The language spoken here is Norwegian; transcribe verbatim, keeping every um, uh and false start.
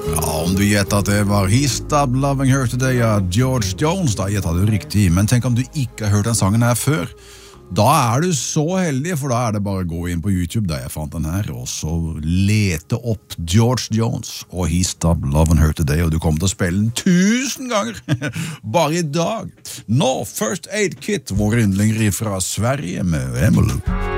Ja, om du gjettet at det var He Stopped Loving Her Today av George Jones, da gjettet du riktig. Men tenk om du ikke har hørt den sangen her før. Da er du så heldig, for da er det bare å gå inn på YouTube, der jeg fant den her, og så lete opp George Jones og He Stopped Loving Her Today, og du kommer til å spille den tusen ganger, bare i dag. Nå, First Aid Kit, vår yndlinger fra Sverige med Emmylou.